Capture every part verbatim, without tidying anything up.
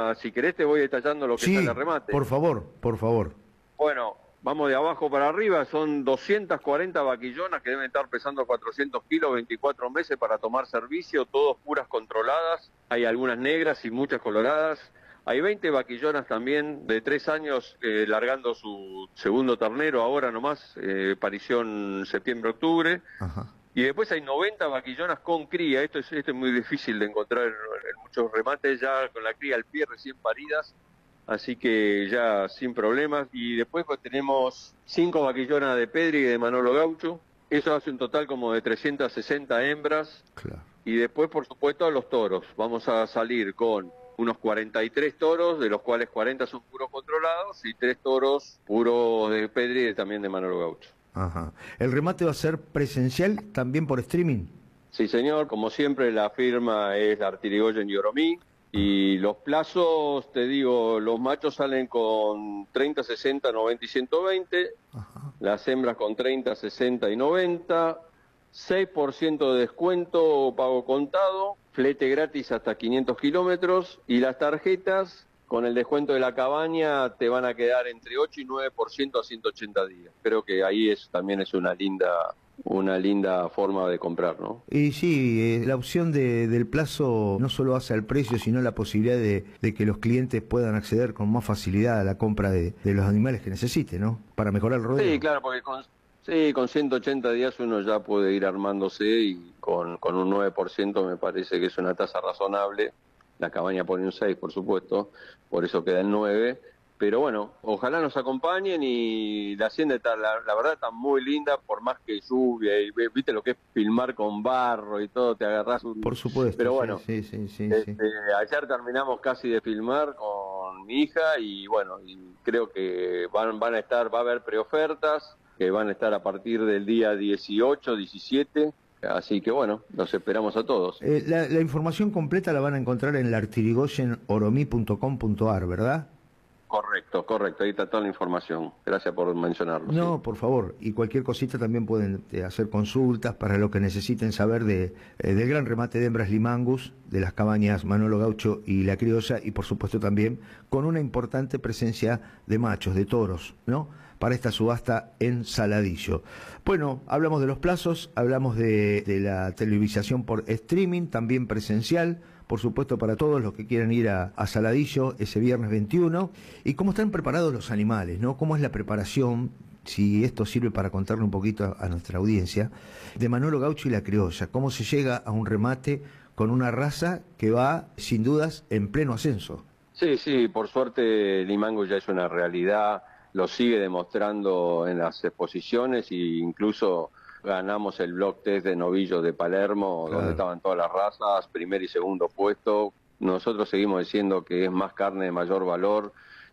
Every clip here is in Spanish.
ya, si querés te voy detallando lo que Sí, sale a remate. por favor, por favor. Bueno, vamos de abajo para arriba, son doscientas cuarenta vaquillonas que deben estar pesando cuatrocientos kilos, veinticuatro meses para tomar servicio, todas puras controladas, hay algunas negras y muchas coloradas. Hay veinte vaquillonas también de tres años eh, largando su segundo ternero ahora nomás, eh, parición septiembre-octubre. Ajá. Y después hay noventa vaquillonas con cría, esto es, esto es muy difícil de encontrar en, en muchos remates, ya con la cría al pie recién paridas, así que ya sin problemas. Y después pues, tenemos cinco vaquillonas de Pedri y de Manolo Gaucho, eso hace un total como de trescientas sesenta hembras. Claro. Y después por supuesto a los toros, vamos a salir con unos cuarenta y tres toros, de los cuales cuarenta son puros controlados y tres toros puros de Pedri y también de Manolo Gaucho. Ajá. ¿El remate va a ser presencial también por streaming? Sí, señor. Como siempre, la firma es la Artirigoyen y Oromí. Y los plazos, te digo, los machos salen con treinta, sesenta, noventa y ciento veinte. Ajá. Las hembras con treinta, sesenta y noventa. seis por ciento de descuento pago contado. Flete gratis hasta quinientos kilómetros. Y las tarjetas, con el descuento de la cabaña, te van a quedar entre ocho y nueve por ciento a ciento ochenta días. Creo que ahí es también es una linda una linda forma de comprar, ¿no? Y sí, eh, la opción de, del plazo no solo hace al precio, sino la posibilidad de, de que los clientes puedan acceder con más facilidad a la compra de, de los animales que necesiten, ¿no? Para mejorar el rodeo. Sí, claro, porque con, sí, con ciento ochenta días uno ya puede ir armándose y con, con un nueve por ciento me parece que es una tasa razonable. La cabaña pone un seis, por supuesto, por eso queda el nueve. Pero bueno, ojalá nos acompañen y la hacienda está, la, la verdad está muy linda, por más que lluvia y viste lo que es filmar con barro y todo, te agarrás un... Por supuesto. Pero bueno, sí, sí, sí, sí, este, sí. ayer terminamos casi de filmar con mi hija y bueno, y creo que van, van a estar, va a haber preofertas, que van a estar a partir del día dieciocho, diecisiete. Así que bueno, los esperamos a todos. Eh, la, la información completa la van a encontrar en la artirigoyen oromí punto com punto ar, ¿verdad? Correcto, correcto, ahí está toda la información. Gracias por mencionarlo. No, sí. por favor, y cualquier cosita también pueden eh, hacer consultas para lo que necesiten saber de eh, del gran remate de hembras Limangus, de las cabañas Manolo Gaucho y La Criolla, y por supuesto también con una importante presencia de machos, de toros, ¿no? Para esta subasta en Saladillo. Bueno, hablamos de los plazos, hablamos de, de la televisación por streaming, también presencial, por supuesto para todos los que quieran ir a, a Saladillo ese viernes veintiuno, y cómo están preparados los animales, ¿no? Cómo es la preparación, si esto sirve para contarle un poquito a, a nuestra audiencia, de Manolo Gaucho y La Criolla, cómo se llega a un remate con una raza que va, sin dudas, en pleno ascenso. Sí, sí, por suerte Limango ya es una realidad, lo sigue demostrando en las exposiciones e incluso ganamos el block test de novillos de Palermo, claro, donde estaban todas las razas, primer y segundo puesto. Nosotros seguimos diciendo que es más carne de mayor valor.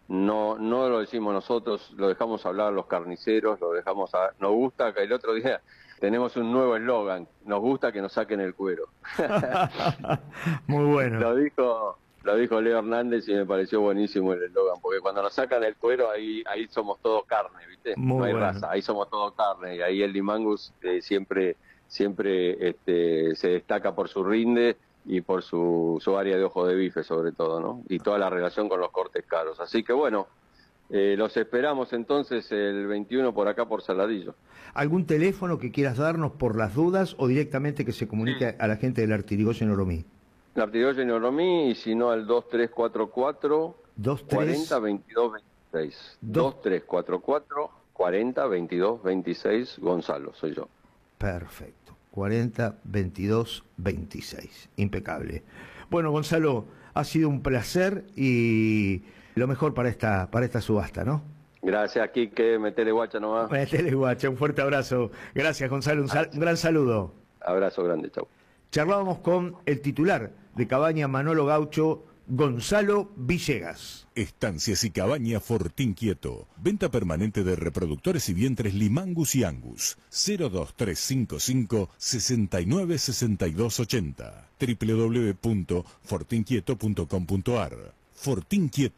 No no lo decimos nosotros, lo dejamos hablar a los carniceros, lo dejamos a... Nos gusta que el otro día tenemos un nuevo eslogan, nos gusta que nos saquen el cuero. Muy bueno. Lo dijo... Lo dijo Leo Hernández y me pareció buenísimo el eslogan, porque cuando nos sacan el cuero ahí ahí somos todos carne, ¿viste? Muy no hay bueno. raza, ahí somos todos carne, y ahí el Limangus eh, siempre siempre este, se destaca por su rinde y por su, su área de ojo de bife sobre todo, ¿no? Y toda la relación con los cortes caros. Así que bueno, eh, los esperamos entonces el veintiuno por acá por Saladillo. ¿Algún teléfono que quieras darnos por las dudas o directamente que se comunique sí. a la gente del Artirigoyen Oromí? La Artirigoyen Oromí, y si no al dos tres cuatro cuatro, cuarenta, veintidós, veintiséis. dos tres cuatro cuatro, cuarenta, veintidós, veintiséis, Gonzalo, soy yo. Perfecto, cuarenta, veintidós, veintiséis, impecable. Bueno, Gonzalo, ha sido un placer y lo mejor para esta, para esta subasta, ¿no? Gracias, Quique, metele guacha nomás. Metele guacha, un fuerte abrazo. Gracias, Gonzalo, un, sal, un gran saludo. Abrazo grande, chau. Charlábamos con el titular de Cabaña Manolo Gaucho, Gonzalo Villegas. Estancias y Cabaña Fortín Quieto. Venta permanente de reproductores y vientres Limangus y Angus. cero dos tres cinco cinco, seis nueve seis dos ocho cero. w w w punto fortin quieto punto com punto ar. Fortín Quieto.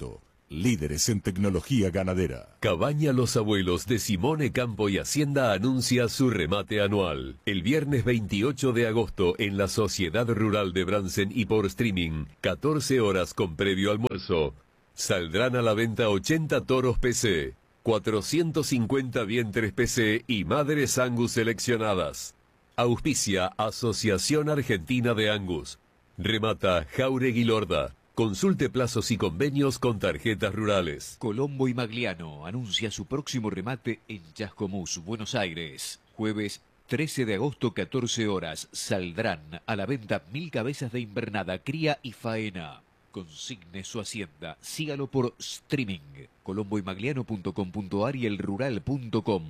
líderes en tecnología ganadera. Cabaña Los Abuelos de Simone Campo y Hacienda anuncia su remate anual. El viernes veintiocho de agosto en la Sociedad Rural de Bransen y por streaming, catorce horas con previo almuerzo. Saldrán a la venta ochenta toros P C, cuatrocientos cincuenta vientres P C y madres Angus seleccionadas. Auspicia Asociación Argentina de Angus. Remata Jauregui Lorda. Consulte plazos y convenios con tarjetas rurales. Colombo y Magliano anuncia su próximo remate en Chascomús, Buenos Aires. Jueves trece de agosto, catorce horas. Saldrán a la venta mil cabezas de invernada, cría y faena. Consigne su hacienda. Sígalo por streaming. colombo y magliano punto com punto ar y elrural punto com.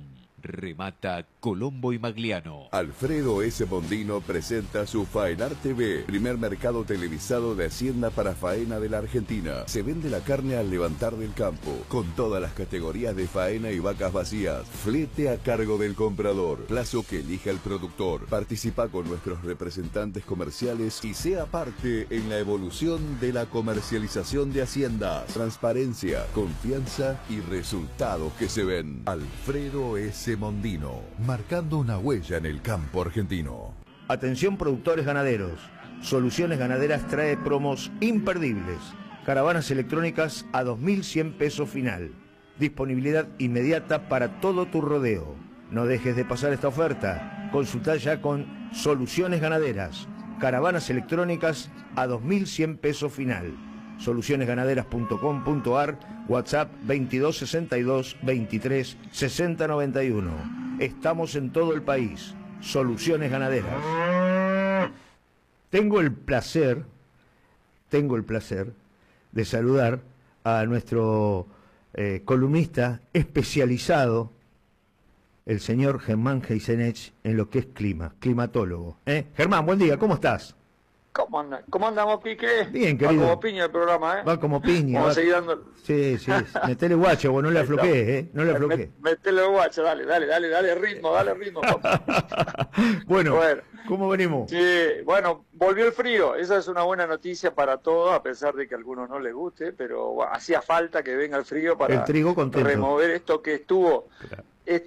Remata Colombo y Magliano. Alfredo S. Mondino presenta su Faenar T V, primer mercado televisado de hacienda para faena de la Argentina. Se vende la carne al levantar del campo, con todas las categorías de faena y vacas vacías. Flete a cargo del comprador, plazo que elija el productor. Participa con nuestros representantes comerciales y sea parte en la evolución de la comercialización de haciendas. Transparencia, confianza y resultados que se ven. Alfredo S. Mondino, marcando una huella en el campo argentino. Atención productores ganaderos. Soluciones Ganaderas trae promos imperdibles. Caravanas electrónicas a dos mil cien pesos final. Disponibilidad inmediata para todo tu rodeo. No dejes de pasar esta oferta. Consultá ya con Soluciones Ganaderas. Caravanas electrónicas a dos mil cien pesos final. soluciones ganaderas punto com punto ar, WhatsApp veintidós sesenta y dos veintitrés sesenta noventa y uno. Estamos en todo el país. Soluciones Ganaderas. Tengo el placer, tengo el placer de saludar a nuestro eh, columnista especializado, el señor Germán Heisenech, en lo que es clima, climatólogo. ¿Eh? Germán, buen día, ¿cómo estás? ¿Cómo, anda? ¿Cómo andamos, Pique? Bien, querido. Va como piña el programa, ¿eh? Va como piña. Vamos va... a seguir dando... Sí, sí, metele guacho, vos no le afloqués, ¿eh? No le afloqués. Metele guacho, dale, dale, dale, dale ritmo, dale ritmo. bueno, bueno, ¿cómo venimos? Sí, bueno, volvió el frío, esa es una buena noticia para todos, a pesar de que a algunos no les guste, pero bueno, hacía falta que venga el frío para el trigo contento. remover esto que estuvo... Claro.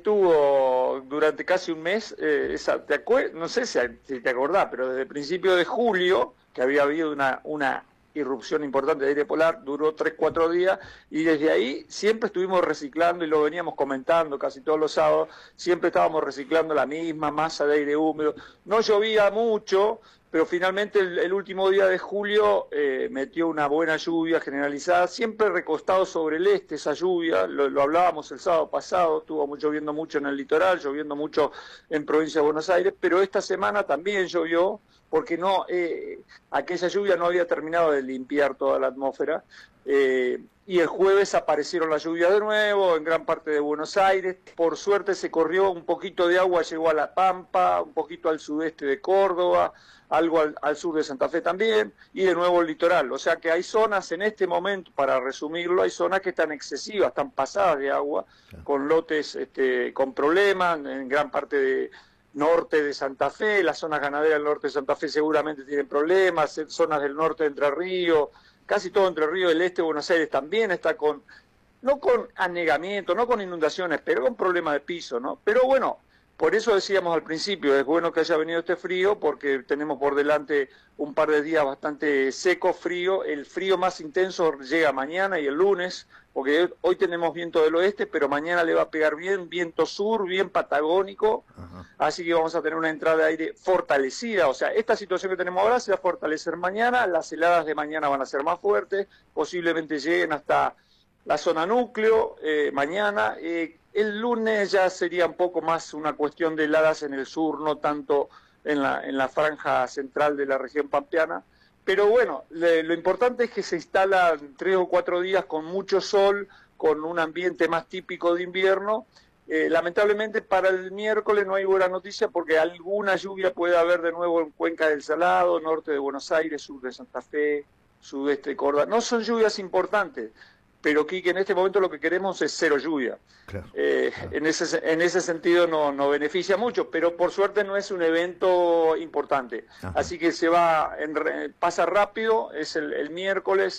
Estuvo durante casi un mes, eh, esa, te no sé si, si te acordás, pero desde el principio de julio, que había habido una, una irrupción importante de aire polar, duró tres, cuatro días, y desde ahí siempre estuvimos reciclando, y lo veníamos comentando casi todos los sábados, siempre estábamos reciclando la misma masa de aire húmedo. No llovía mucho, pero finalmente el, el último día de julio eh, metió una buena lluvia generalizada, siempre recostado sobre el este esa lluvia, lo, lo hablábamos el sábado pasado, estuvo lloviendo mucho en el litoral, lloviendo mucho en provincia de Buenos Aires, pero esta semana también llovió, porque no eh, aquella lluvia no había terminado de limpiar toda la atmósfera, eh, y el jueves aparecieron las lluvias de nuevo en gran parte de Buenos Aires. Por suerte se corrió un poquito de agua, llegó a La Pampa, un poquito al sudeste de Córdoba, algo al, al sur de Santa Fe también, y de nuevo el litoral. O sea que hay zonas en este momento, para resumirlo, hay zonas que están excesivas, están pasadas de agua, claro, con lotes este, con problemas, en gran parte de norte de Santa Fe, las zonas ganaderas del norte de Santa Fe seguramente tienen problemas, zonas del norte de Entre Ríos, casi todo Entre Ríos del este de Buenos Aires también está con, no con anegamiento, no con inundaciones, pero con problemas de piso, ¿no? Pero bueno, por eso decíamos al principio, es bueno que haya venido este frío, porque tenemos por delante un par de días bastante seco, frío. El frío más intenso llega mañana y el lunes, porque hoy tenemos viento del oeste, pero mañana le va a pegar bien, viento sur, bien patagónico. Ajá. Así que vamos a tener una entrada de aire fortalecida. O sea, esta situación que tenemos ahora se va a fortalecer mañana, las heladas de mañana van a ser más fuertes, posiblemente lleguen hasta la zona núcleo eh, mañana. Eh, el lunes ya sería un poco más una cuestión de heladas en el sur, no tanto en la, en la franja central de la región pampeana. Pero bueno, le, lo importante es que se instalan tres o cuatro días con mucho sol, con un ambiente más típico de invierno. Eh, lamentablemente para el miércoles no hay buena noticia, porque alguna lluvia puede haber de nuevo en Cuenca del Salado, norte de Buenos Aires, sur de Santa Fe, sudeste de Córdoba. No son lluvias importantes, pero Quique, en este momento lo que queremos es cero lluvia. Claro, eh, claro. En, ese, en ese sentido no, no beneficia mucho, pero por suerte no es un evento importante. Ajá. Así que se va, en, pasa rápido, es el, el miércoles,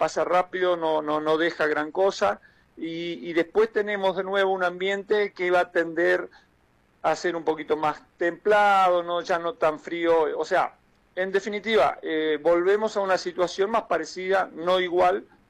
pasa rápido, no, no, no deja gran cosa, y, y después tenemos de nuevo un ambiente que va a tender a ser un poquito más templado, no ya no tan frío, o sea, en definitiva, eh, volvemos a una situación más parecida, no igual,